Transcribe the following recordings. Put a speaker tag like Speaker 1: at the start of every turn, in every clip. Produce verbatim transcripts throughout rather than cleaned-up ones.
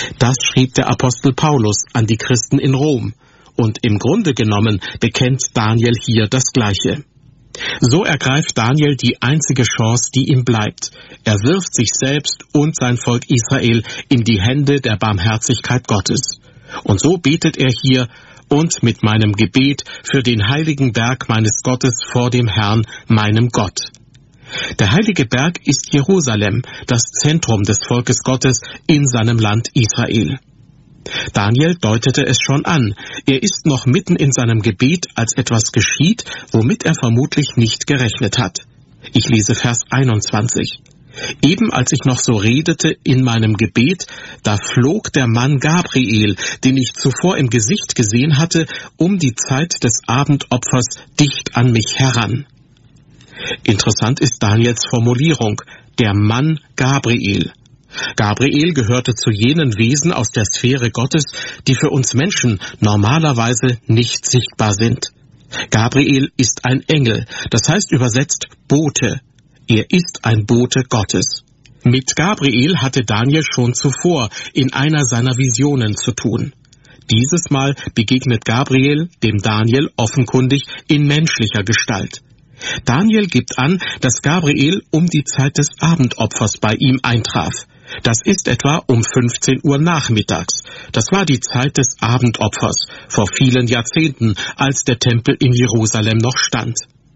Speaker 1: Das schrieb der Apostel Paulus an die Christen in Rom. Und im Grunde genommen bekennt Daniel hier das Gleiche. So ergreift Daniel die einzige Chance, die ihm bleibt. Er wirft sich selbst und sein Volk Israel in die Hände der Barmherzigkeit Gottes. Und so betet er hier: Und mit meinem Gebet für den heiligen Berg meines Gottes vor dem Herrn, meinem Gott. Der heilige Berg ist Jerusalem, das Zentrum des Volkes Gottes in seinem Land Israel. Daniel deutete es schon an. Er ist noch mitten in seinem Gebet, als etwas geschieht, womit er vermutlich nicht gerechnet hat. Ich lese Vers einundzwanzig. Eben als ich noch so redete in meinem Gebet, da flog der Mann Gabriel, den ich zuvor im Gesicht gesehen hatte, um die Zeit des Abendopfers dicht an mich heran. Interessant ist Daniels Formulierung, der Mann Gabriel. Gabriel gehörte zu jenen Wesen aus der Sphäre Gottes, die für uns Menschen normalerweise nicht sichtbar sind. Gabriel ist ein Engel, das heißt übersetzt Bote. Er ist ein Bote Gottes. Mit Gabriel hatte Daniel schon zuvor in einer seiner Visionen zu tun. Dieses Mal begegnet Gabriel dem Daniel offenkundig in menschlicher Gestalt. Daniel gibt an, dass Gabriel um die Zeit des Abendopfers bei ihm eintraf. Das ist etwa um fünfzehn Uhr nachmittags. Das war die Zeit des Abendopfers vor vielen Jahrzehnten, als der Tempel in Jerusalem noch stand.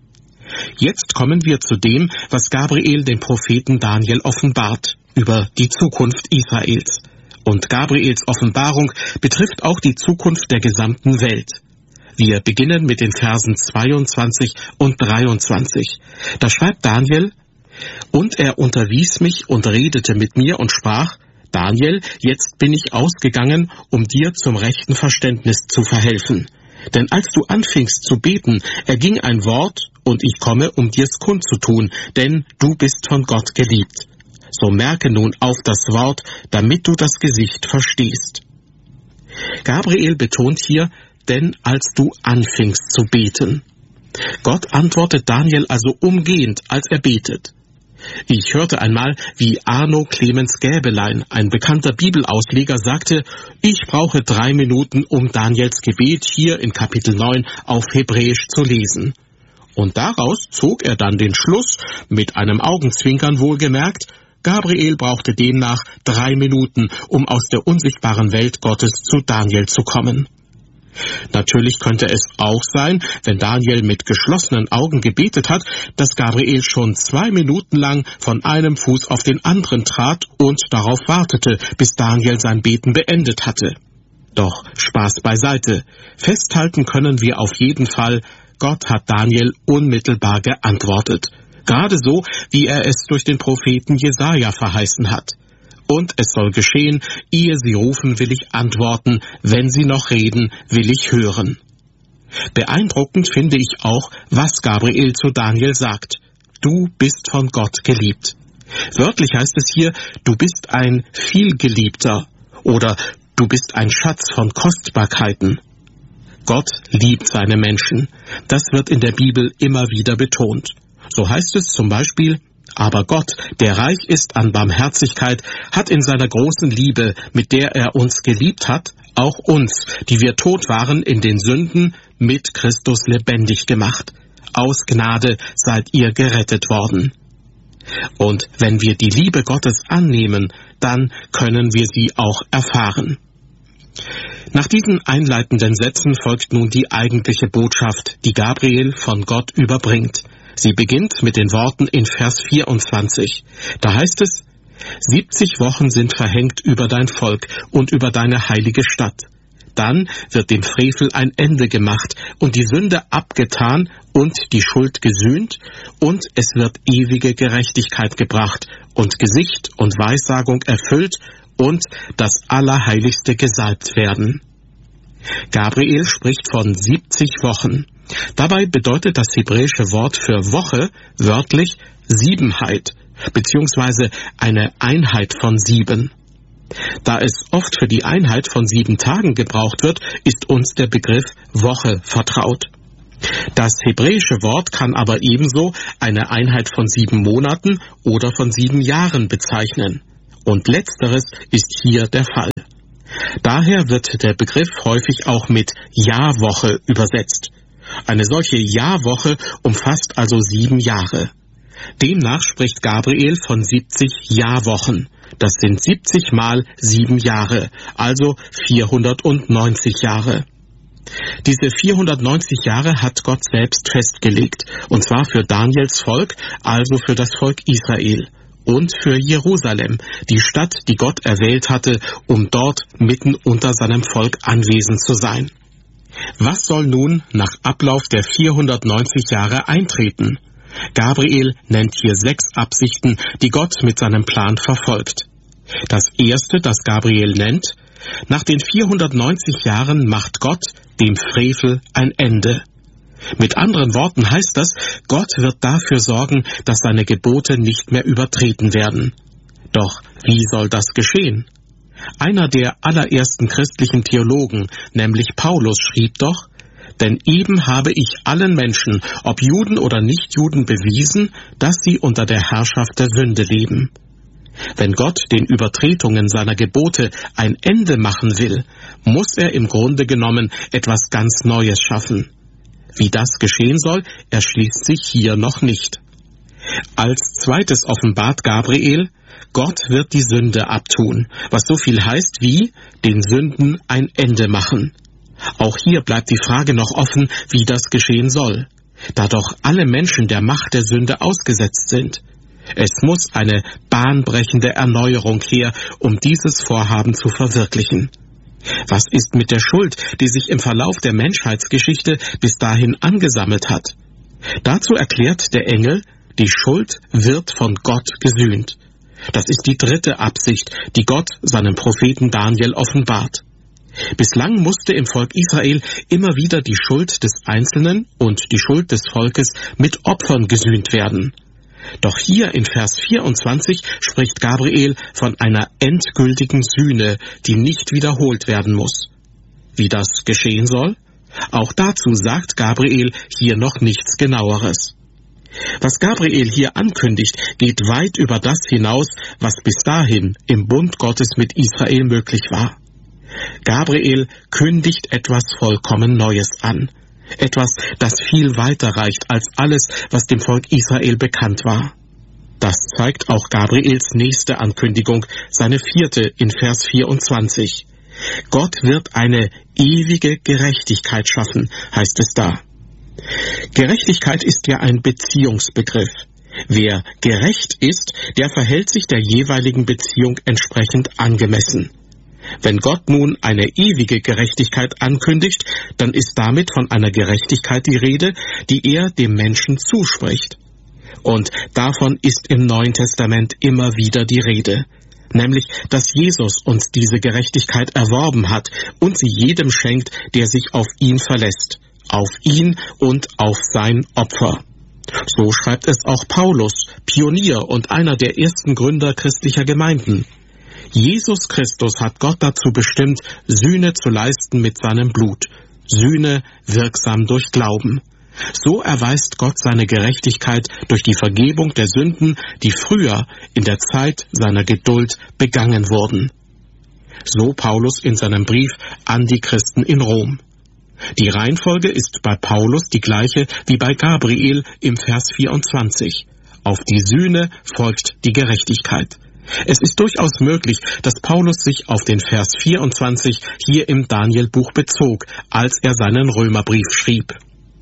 Speaker 1: Jetzt kommen wir zu dem, was Gabriel dem Propheten Daniel offenbart, über die Zukunft Israels. Und Gabriels Offenbarung betrifft auch die Zukunft der gesamten Welt. Wir beginnen mit den Versen zweiundzwanzig und dreiundzwanzig. Da schreibt Daniel: Und er unterwies mich und redete mit mir und sprach: Daniel, jetzt bin ich ausgegangen, um dir zum rechten Verständnis zu verhelfen. Denn als du anfingst zu beten, erging ein Wort, und ich komme, um dir's kundzutun, denn du bist von Gott geliebt. So merke nun auf das Wort, damit du das Gesicht verstehst. Gabriel betont hier: Denn als du anfingst zu beten. Gott antwortet Daniel also umgehend, als er betet. Ich hörte einmal, wie Arno Clemens Gäbelein, ein bekannter Bibelausleger, sagte: Ich brauche drei Minuten, um Daniels Gebet hier in Kapitel neun auf Hebräisch zu lesen. Und daraus zog er dann den Schluss, mit einem Augenzwinkern wohlgemerkt: Gabriel brauchte demnach drei Minuten, um aus der unsichtbaren Welt Gottes zu Daniel zu kommen. Natürlich könnte es auch sein, wenn Daniel mit geschlossenen Augen gebetet hat, dass Gabriel schon zwei Minuten lang von einem Fuß auf den anderen trat und darauf wartete, bis Daniel sein Beten beendet hatte. Doch Spaß beiseite. Festhalten können wir auf jeden Fall: Gott hat Daniel unmittelbar geantwortet. Gerade so, wie er es durch den Propheten Jesaja verheißen hat. Und es soll geschehen: Ehe sie rufen, will ich antworten, wenn sie noch reden, will ich hören. Beeindruckend finde ich auch, was Gabriel zu Daniel sagt: Du bist von Gott geliebt. Wörtlich heißt es hier: Du bist ein Vielgeliebter oder du bist ein Schatz von Kostbarkeiten. Gott liebt seine Menschen. Das wird in der Bibel immer wieder betont. So heißt es zum Beispiel: Aber Gott, der reich ist an Barmherzigkeit, hat in seiner großen Liebe, mit der er uns geliebt hat, auch uns, die wir tot waren in den Sünden, mit Christus lebendig gemacht. Aus Gnade seid ihr gerettet worden. Und wenn wir die Liebe Gottes annehmen, dann können wir sie auch erfahren. Nach diesen einleitenden Sätzen folgt nun die eigentliche Botschaft, die Gabriel von Gott überbringt. Sie beginnt mit den Worten in Vers vierundzwanzig. Da heißt es: siebzig Wochen sind verhängt über dein Volk und über deine heilige Stadt. Dann wird dem Frevel ein Ende gemacht und die Sünde abgetan und die Schuld gesühnt, und es wird ewige Gerechtigkeit gebracht und Gesicht und Weissagung erfüllt und das Allerheiligste gesalbt werden. Gabriel spricht von siebzig Wochen. Dabei bedeutet das hebräische Wort für Woche wörtlich Siebenheit, beziehungsweise eine Einheit von sieben. Da es oft für die Einheit von sieben Tagen gebraucht wird, ist uns der Begriff Woche vertraut. Das hebräische Wort kann aber ebenso eine Einheit von sieben Monaten oder von sieben Jahren bezeichnen. Und letzteres ist hier der Fall. Daher wird der Begriff häufig auch mit Jahrwoche übersetzt. Eine solche Jahrwoche umfasst also sieben Jahre. Demnach spricht Gabriel von siebzig Jahrwochen. Das sind siebzig mal sieben Jahre, also vierhundertneunzig Jahre. Diese vierhundertneunzig Jahre hat Gott selbst festgelegt, und zwar für Daniels Volk, also für das Volk Israel, und für Jerusalem, die Stadt, die Gott erwählt hatte, um dort mitten unter seinem Volk anwesend zu sein. Was soll nun nach Ablauf der vierhundertneunzig Jahre eintreten? Gabriel nennt hier sechs Absichten, die Gott mit seinem Plan verfolgt. Das erste, das Gabriel nennt: Nach den vierhundertneunzig Jahren macht Gott dem Frevel ein Ende. Mit anderen Worten heißt das, Gott wird dafür sorgen, dass seine Gebote nicht mehr übertreten werden. Doch wie soll das geschehen? Einer der allerersten christlichen Theologen, nämlich Paulus, schrieb doch: Denn eben habe ich allen Menschen, ob Juden oder Nichtjuden, bewiesen, dass sie unter der Herrschaft der Sünde leben. Wenn Gott den Übertretungen seiner Gebote ein Ende machen will, muss er im Grunde genommen etwas ganz Neues schaffen. Wie das geschehen soll, erschließt sich hier noch nicht. Als zweites offenbart Gabriel: Gott wird die Sünde abtun, was so viel heißt wie den Sünden ein Ende machen. Auch hier bleibt die Frage noch offen, wie das geschehen soll, da doch alle Menschen der Macht der Sünde ausgesetzt sind. Es muss eine bahnbrechende Erneuerung her, um dieses Vorhaben zu verwirklichen. Was ist mit der Schuld, die sich im Verlauf der Menschheitsgeschichte bis dahin angesammelt hat? Dazu erklärt der Engel: Die Schuld wird von Gott gesühnt. Das ist die dritte Absicht, die Gott seinem Propheten Daniel offenbart. Bislang musste im Volk Israel immer wieder die Schuld des Einzelnen und die Schuld des Volkes mit Opfern gesühnt werden. Doch hier in Vers vierundzwanzig spricht Gabriel von einer endgültigen Sühne, die nicht wiederholt werden muss. Wie das geschehen soll? Auch dazu sagt Gabriel hier noch nichts Genaueres. Was Gabriel hier ankündigt, geht weit über das hinaus, was bis dahin im Bund Gottes mit Israel möglich war. Gabriel kündigt etwas vollkommen Neues an. Etwas, das viel weiter reicht als alles, was dem Volk Israel bekannt war. Das zeigt auch Gabriels nächste Ankündigung, seine vierte in Vers vierundzwanzig. Gott wird eine ewige Gerechtigkeit schaffen, heißt es da. Gerechtigkeit ist ja ein Beziehungsbegriff. Wer gerecht ist, der verhält sich der jeweiligen Beziehung entsprechend angemessen. Wenn Gott nun eine ewige Gerechtigkeit ankündigt, dann ist damit von einer Gerechtigkeit die Rede, die er dem Menschen zuspricht. Und davon ist im Neuen Testament immer wieder die Rede, nämlich, dass Jesus uns diese Gerechtigkeit erworben hat und sie jedem schenkt, der sich auf ihn verlässt, auf ihn und auf sein Opfer. So schreibt es auch Paulus, Pionier und einer der ersten Gründer christlicher Gemeinden. Jesus Christus hat Gott dazu bestimmt, Sühne zu leisten mit seinem Blut, Sühne wirksam durch Glauben. So erweist Gott seine Gerechtigkeit durch die Vergebung der Sünden, die früher in der Zeit seiner Geduld begangen wurden. So Paulus in seinem Brief an die Christen in Rom. Die Reihenfolge ist bei Paulus die gleiche wie bei Gabriel im Vers vierundzwanzig. Auf die Sühne folgt die Gerechtigkeit. Es ist durchaus möglich, dass Paulus sich auf den Vers vierundzwanzig hier im Danielbuch bezog, als er seinen Römerbrief schrieb.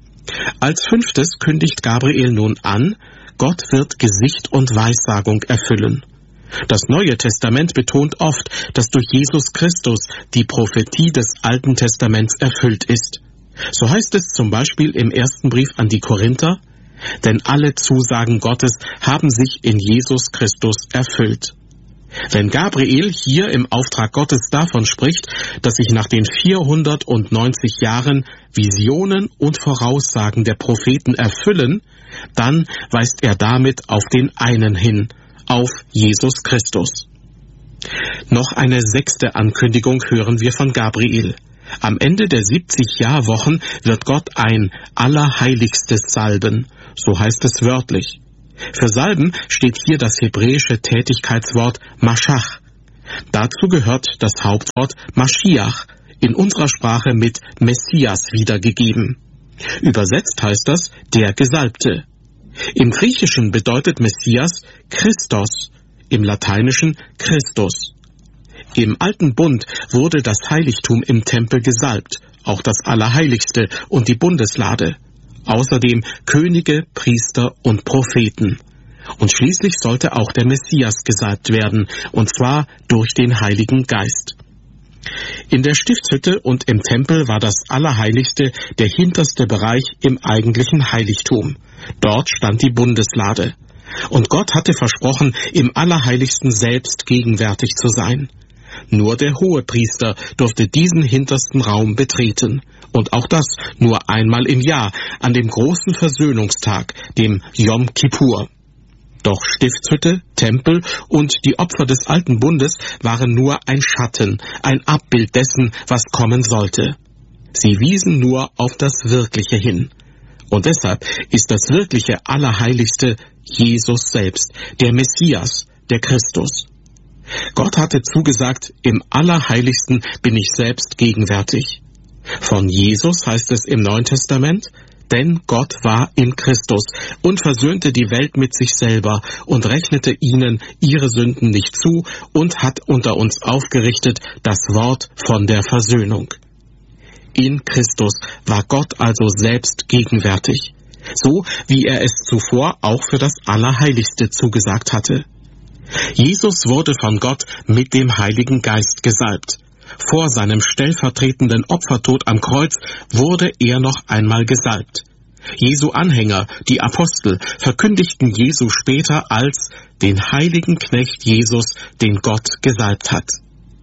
Speaker 1: Als fünftes kündigt Gabriel nun an, Gott wird Gesicht und Weissagung erfüllen. Das Neue Testament betont oft, dass durch Jesus Christus die Prophetie des Alten Testaments erfüllt ist. So heißt es zum Beispiel im ersten Brief an die Korinther: Denn alle Zusagen Gottes haben sich in Jesus Christus erfüllt. Wenn Gabriel hier im Auftrag Gottes davon spricht, dass sich nach den vierhundertneunzig Jahren Visionen und Voraussagen der Propheten erfüllen, dann weist er damit auf den einen hin, auf Jesus Christus. Noch eine sechste Ankündigung hören wir von Gabriel. Am Ende der siebzig Jahrwochen wird Gott ein Allerheiligstes salben, so heißt es wörtlich. Für Salben steht hier das hebräische Tätigkeitswort Maschach. Dazu gehört das Hauptwort Maschiach, in unserer Sprache mit Messias wiedergegeben. Übersetzt heißt das der Gesalbte. Im Griechischen bedeutet Messias Christos, im Lateinischen Christus. Im Alten Bund wurde das Heiligtum im Tempel gesalbt, auch das Allerheiligste und die Bundeslade. Außerdem Könige, Priester und Propheten. Und schließlich sollte auch der Messias gesalbt werden, und zwar durch den Heiligen Geist. In der Stiftshütte und im Tempel war das Allerheiligste der hinterste Bereich im eigentlichen Heiligtum. Dort stand die Bundeslade. Und Gott hatte versprochen, im Allerheiligsten selbst gegenwärtig zu sein. Nur der Hohepriester durfte diesen hintersten Raum betreten. Und auch das nur einmal im Jahr, an dem großen Versöhnungstag, dem Jom Kippur. Doch Stiftshütte, Tempel und die Opfer des Alten Bundes waren nur ein Schatten, ein Abbild dessen, was kommen sollte. Sie wiesen nur auf das Wirkliche hin. Und deshalb ist das wirkliche Allerheiligste Jesus selbst, der Messias, der Christus. Gott hatte zugesagt, im Allerheiligsten bin ich selbst gegenwärtig. Von Jesus heißt es im Neuen Testament, denn Gott war in Christus und versöhnte die Welt mit sich selber und rechnete ihnen ihre Sünden nicht zu und hat unter uns aufgerichtet das Wort von der Versöhnung. In Christus war Gott also selbst gegenwärtig, so wie er es zuvor auch für das Allerheiligste zugesagt hatte. Jesus wurde von Gott mit dem Heiligen Geist gesalbt. Vor seinem stellvertretenden Opfertod am Kreuz wurde er noch einmal gesalbt. Jesu Anhänger, die Apostel, verkündigten Jesu später als den heiligen Knecht Jesus, den Gott gesalbt hat.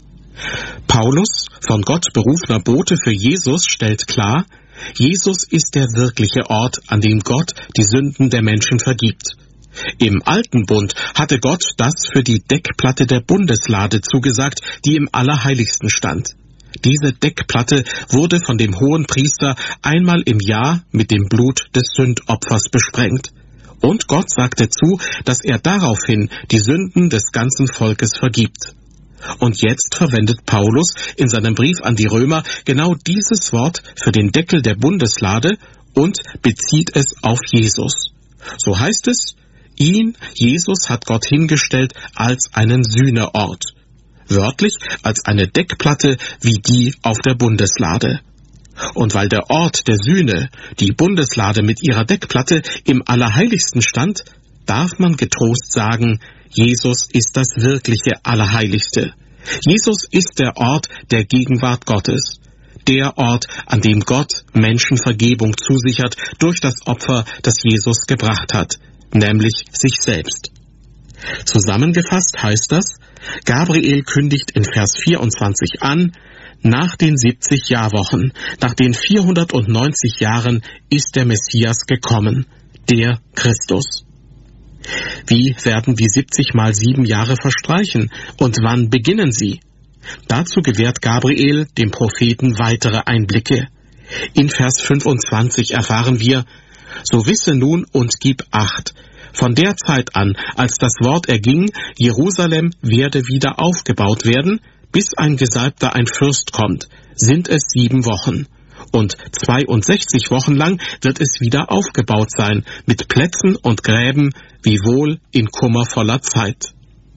Speaker 1: Paulus, von Gott berufener Bote für Jesus, stellt klar, Jesus ist der wirkliche Ort, an dem Gott die Sünden der Menschen vergibt. Im Alten Bund hatte Gott das für die Deckplatte der Bundeslade zugesagt, die im Allerheiligsten stand. Diese Deckplatte wurde von dem Hohenpriester einmal im Jahr mit dem Blut des Sündopfers besprengt. Und Gott sagte zu, dass er daraufhin die Sünden des ganzen Volkes vergibt. Und jetzt verwendet Paulus in seinem Brief an die Römer genau dieses Wort für den Deckel der Bundeslade und bezieht es auf Jesus. So heißt es, ihn, Jesus, hat Gott hingestellt als einen Sühneort. Wörtlich als eine Deckplatte wie die auf der Bundeslade. Und weil der Ort der Sühne, die Bundeslade mit ihrer Deckplatte, im Allerheiligsten stand, darf man getrost sagen, Jesus ist das wirkliche Allerheiligste. Jesus ist der Ort der Gegenwart Gottes. Der Ort, an dem Gott Menschen Vergebung zusichert durch das Opfer, das Jesus gebracht hat, nämlich sich selbst. Zusammengefasst heißt das, Gabriel kündigt in Vers vierundzwanzig an, nach den siebzig Jahrwochen, nach den vierhundertneunzig Jahren ist der Messias gekommen, der Christus. Wie werden die siebzig mal sieben Jahre verstreichen und wann beginnen sie? Dazu gewährt Gabriel dem Propheten weitere Einblicke. In Vers fünfundzwanzig erfahren wir, so wisse nun und gib Acht, von der Zeit an, als das Wort erging, Jerusalem werde wieder aufgebaut werden, bis ein Gesalbter, ein Fürst kommt, sind es sieben Wochen. Und zweiundsechzig Wochen lang wird es wieder aufgebaut sein, mit Plätzen und Gräben, wiewohl in kummervoller Zeit.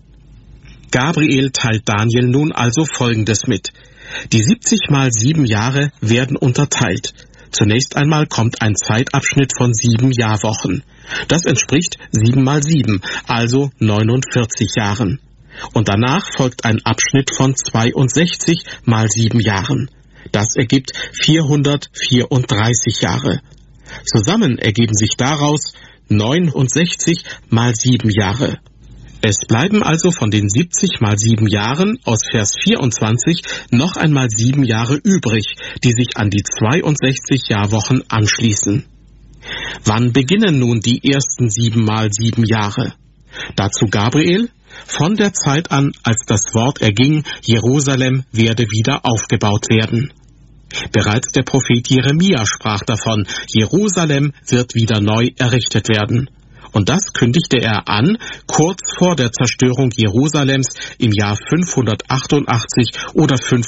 Speaker 1: Gabriel teilt Daniel nun also Folgendes mit. Die siebzig mal sieben Jahre werden unterteilt. Zunächst einmal kommt ein Zeitabschnitt von sieben Jahrwochen. Das entspricht sieben mal sieben, also neunundvierzig Jahren. Und danach folgt ein Abschnitt von zweiundsechzig mal sieben Jahren. Das ergibt vierhundertvierunddreißig Jahre. Zusammen ergeben sich daraus neunundsechzig mal sieben Jahre. Es bleiben also von den siebzig mal sieben Jahren aus Vers vierundzwanzig noch einmal sieben Jahre übrig, die sich an die zweiundsechzig Jahrwochen anschließen. Wann beginnen nun die ersten sieben mal sieben Jahre? Dazu Gabriel, von der Zeit an, als das Wort erging, Jerusalem werde wieder aufgebaut werden. Bereits der Prophet Jeremia sprach davon, Jerusalem wird wieder neu errichtet werden. Und das kündigte er an, kurz vor der Zerstörung Jerusalems im Jahr fünfhundertachtundachtzig oder fünfhundertneunundachtzig